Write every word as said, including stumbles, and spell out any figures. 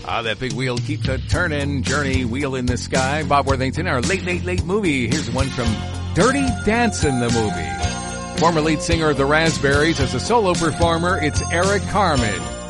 Ah, that big wheel keeps a turning, Journey, Wheel in the Sky. Bob Worthington, our late, late, late movie. Here's one from Dirty Dancing, the movie. Former lead singer of the Raspberries, as a solo performer, it's Eric Carmen.